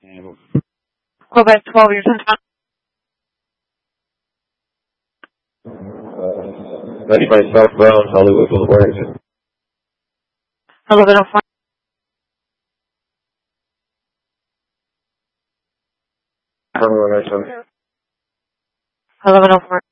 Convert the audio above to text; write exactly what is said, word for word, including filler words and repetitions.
Quebec twelve, you're ten. Uh, ninety-five southbound, Hollywood Boulevard. eleven oh four. eleven oh four.